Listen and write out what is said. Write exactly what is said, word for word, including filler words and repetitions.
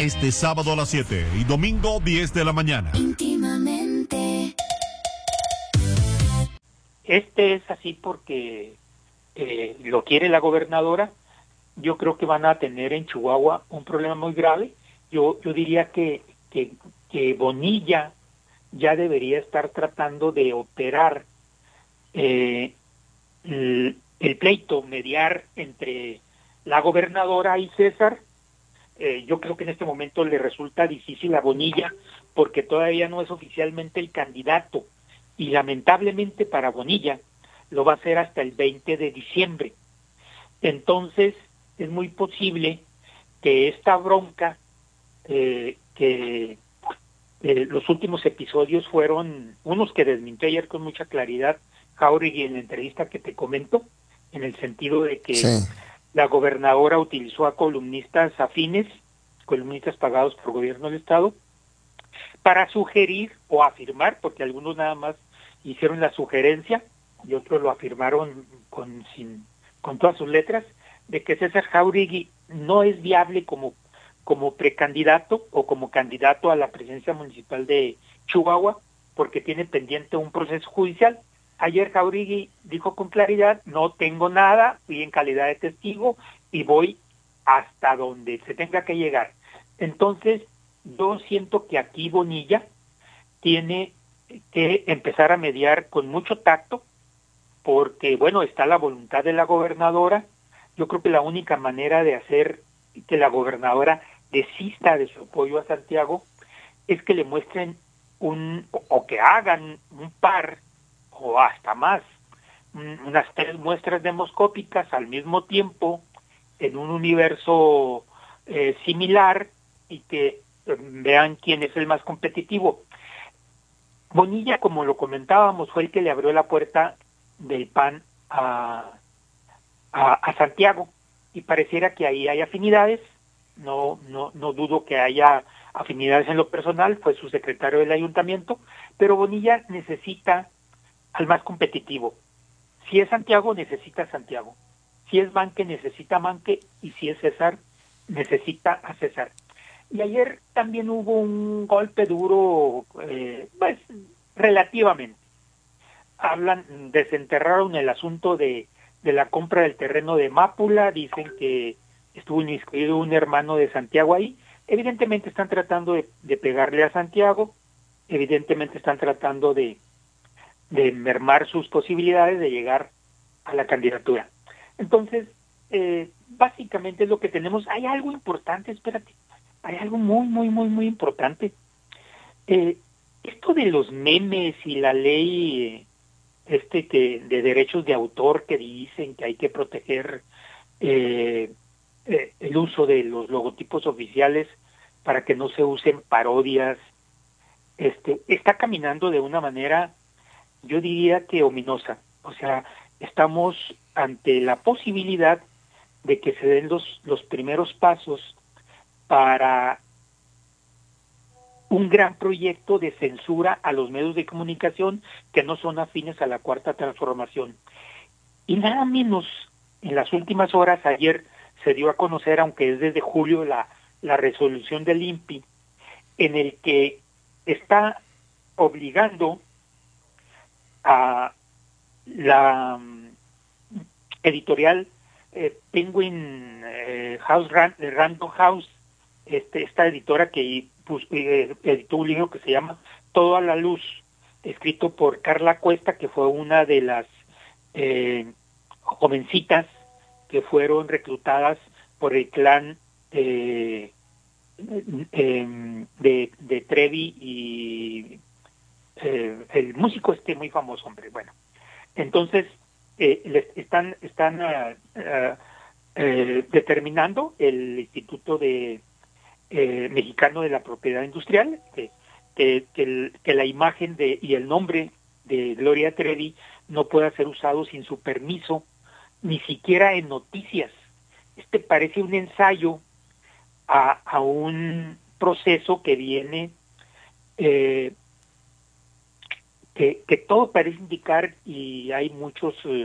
este sábado a las siete y domingo diez de la mañana. Íntimamente. Este es así porque eh, lo quiere la gobernadora. Yo creo que van a tener en Chihuahua un problema muy grave. Yo yo diría que, que, que Bonilla ya debería estar tratando de operar eh, el, el pleito, mediar entre la gobernadora y César. Eh, yo creo que en este momento le resulta difícil a Bonilla porque todavía no es oficialmente el candidato y lamentablemente para Bonilla lo va a hacer hasta el veinte de diciembre. Entonces es muy posible que esta bronca, eh, que eh, los últimos episodios fueron unos que desmintió ayer con mucha claridad Jáuregui en la entrevista que te comento, en el sentido de que Sí. la gobernadora utilizó a columnistas afines, columnistas pagados por el gobierno del estado, para sugerir o afirmar, porque algunos nada más hicieron la sugerencia y otros lo afirmaron con sin con todas sus letras, de que César Jáuregui no es viable como como precandidato o como candidato a la presidencia municipal de Chihuahua, porque tiene pendiente un proceso judicial. Ayer Jáuregui dijo con claridad, no tengo nada, fui en calidad de testigo y voy hasta donde se tenga que llegar. Entonces, yo siento que aquí Bonilla tiene que empezar a mediar con mucho tacto, porque, bueno, está la voluntad de la gobernadora. Yo creo que la única manera de hacer que la gobernadora desista de su apoyo a Santiago es que le muestren un, o que hagan un par, o hasta más, unas tres muestras demoscópicas al mismo tiempo, en un universo eh, similar, y que eh, vean quién es el más competitivo. Bonilla, como lo comentábamos, fue el que le abrió la puerta del P A N a, a, a Santiago, y pareciera que ahí hay afinidades. No, no, no dudo que haya afinidades en lo personal, fue su secretario del ayuntamiento, pero Bonilla necesita al más competitivo. Si es Santiago, necesita Santiago. Si es Manque, necesita Manque, y si es César, necesita a César. Y ayer también hubo un golpe duro, eh, pues, relativamente. Hablan, desenterraron el asunto de, de la compra del terreno de Mápula, dicen que estuvo inscrito un hermano de Santiago ahí. Evidentemente están tratando de, de pegarle a Santiago, evidentemente están tratando de, de mermar sus posibilidades de llegar a la candidatura. Entonces, eh, básicamente es lo que tenemos. Hay algo importante, espérate, hay algo muy, muy, muy, muy importante. Eh, esto de los memes y la ley este que de derechos de autor que dicen que hay que proteger eh, eh, el uso de los logotipos oficiales para que no se usen parodias, este está caminando de una manera, yo diría que ominosa. O sea, estamos ante la posibilidad de que se den los, los primeros pasos para un gran proyecto de censura a los medios de comunicación que no son afines a la Cuarta Transformación. Y nada menos, en las últimas horas, ayer se dio a conocer, aunque es desde julio, la, la resolución del I N P I, en el que está obligando a la um, editorial eh, Penguin eh, House, Random House, este, esta editora que pues, eh, editó un libro que se llama Todo a la Luz, escrito por Carla Cuesta, que fue una de las eh, jovencitas que fueron reclutadas por el clan eh, eh, de, de Trevi y eh, el músico este muy famoso, hombre. Bueno, entonces eh, les están están uh, uh, eh, determinando el Instituto de eh, Mexicano de la Propiedad Industrial que que, que, el, que la imagen de y el nombre de Gloria Trevi no pueda ser usado sin su permiso, ni siquiera en noticias. Este parece un ensayo a, a un proceso que viene, eh, que, que todo parece indicar, y hay muchos